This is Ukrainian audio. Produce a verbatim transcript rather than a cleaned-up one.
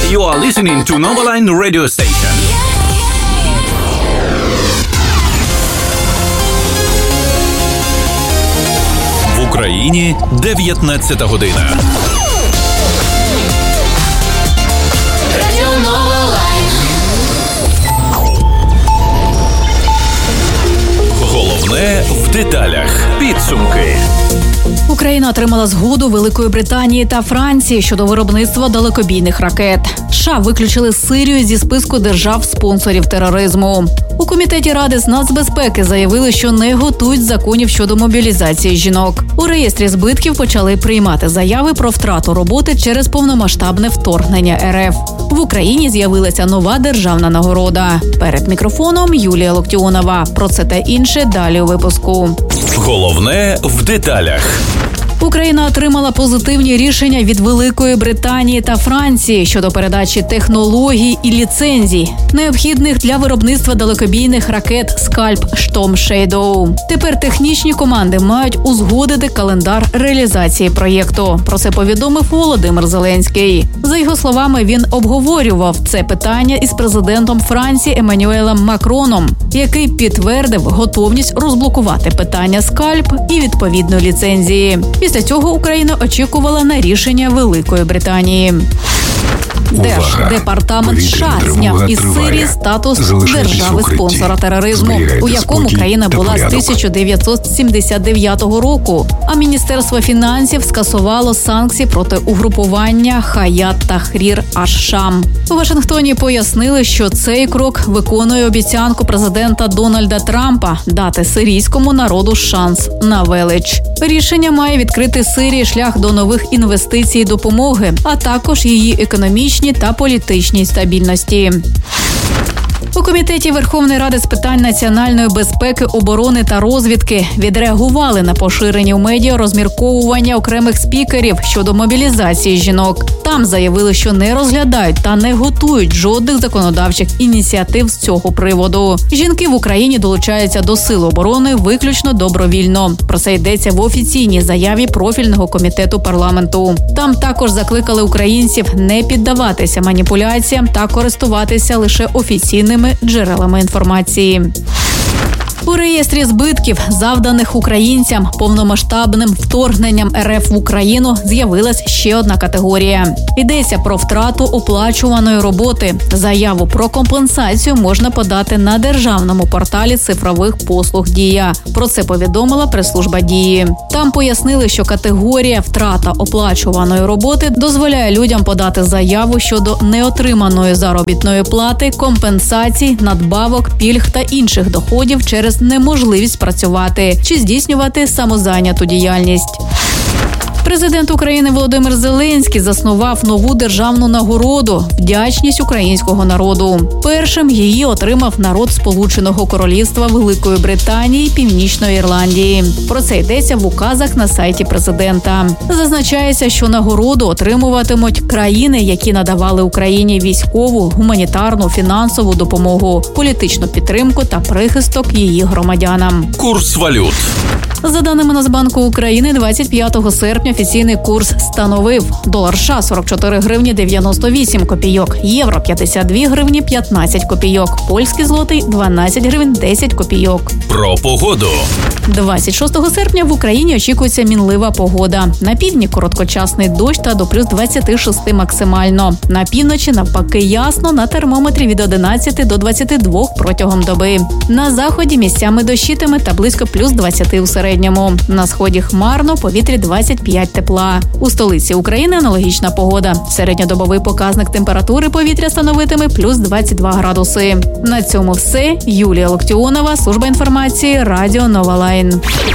You are listening to Novaline Radio Station. В Україні дев'ятнадцята година. Головне в деталях. Підсумки. Україна отримала згоду Великої Британії та Франції щодо виробництва далекобійних ракет. США виключили Сирію зі списку держав-спонсорів тероризму. У Комітеті Ради з нацбезпеки заявили, що не готують законів щодо мобілізації жінок. У реєстрі збитків почали приймати заяви про втрату роботи через повномасштабне вторгнення РФ. В Україні з'явилася нова державна нагорода. Перед мікрофоном Юлія Локтіонова. Про це та інше далі у випуску. Головне в деталях. Україна отримала позитивні рішення від Великої Британії та Франції щодо передачі технологій і ліцензій, необхідних для виробництва далекобійних ракет «Скальп», «Штом», «Шейдоу». Тепер технічні команди мають узгодити календар реалізації проєкту. Про це повідомив Володимир Зеленський. За його словами, він обговорював це питання із президентом Франції Еммануелем Макроном, який підтвердив готовність розблокувати питання «Скальп» і відповідної ліцензії. Після цього Україна очікувала на рішення Великої Британії. Держдепартамент США зняв із Сирії статус держави-спонсора тероризму, у якому країна була з тисяча дев'ятсот сімдесят дев'ятого року. А Міністерство фінансів скасувало санкції проти угрупування Хаят Тахрір аш-Шам. У Вашингтоні пояснили, що цей крок виконує обіцянку президента Дональда Трампа дати сирійському народу шанс на велич. Рішення має відкрити Сирії шлях до нових інвестицій і допомоги, а також її економічні та політичній стабільності. У Комітеті Верховної Ради з питань національної безпеки, оборони та розвідки відреагували на поширені у медіа розмірковування окремих спікерів щодо мобілізації жінок. Там заявили, що не розглядають та не готують жодних законодавчих ініціатив з цього приводу. Жінки в Україні долучаються до сил оборони виключно добровільно. Про це йдеться в офіційній заяві профільного комітету парламенту. Там також закликали українців не піддаватися маніпуляціям та користуватися лише офіційними джерелами інформації. У реєстрі збитків, завданих українцям повномасштабним вторгненням РФ в Україну, з'явилась ще одна категорія. Йдеться про втрату оплачуваної роботи. Заяву про компенсацію можна подати на державному порталі цифрових послуг «Дія». Про це повідомила прес-служба «Дії». Там пояснили, що категорія «втрата оплачуваної роботи» дозволяє людям подати заяву щодо неотриманої заробітної плати, компенсацій, надбавок, пільг та інших доходів через неможливість працювати чи здійснювати самозайняту діяльність. Президент України Володимир Зеленський заснував нову державну нагороду «Вдячність українського народу». Першим її отримав народ Сполученого Королівства Великої Британії і Північної Ірландії. Про це йдеться в указах на сайті президента. Зазначається, що нагороду отримуватимуть країни, які надавали Україні військову, гуманітарну, фінансову допомогу, політичну підтримку та прихисток її громадянам. Курс валют. За даними Нацбанку України, двадцять п'ятого серпня офіційний курс становив: долар США – сорок чотири гривні дев'яносто вісім копійок, євро – п'ятдесят дві гривні п'ятнадцять копійок, польський злотий – дванадцять гривень десять копійок. Про погоду. двадцять шостого серпня в Україні очікується мінлива погода. На півдні – короткочасний дощ та до плюс двадцяти шести максимально. На півночі, навпаки, ясно, на термометрі від одинадцяти до двадцяти двох протягом доби. На заході місцями дощитиме та близько плюс двадцяти у середньому. На сході хмарно, повітрі двадцять п'ять тепла. У столиці України аналогічна погода. Середньодобовий показник температури повітря становитиме плюс двадцять два градуси. На цьому все. Юлія Локтіонова, служба інформації, радіо Новалайн.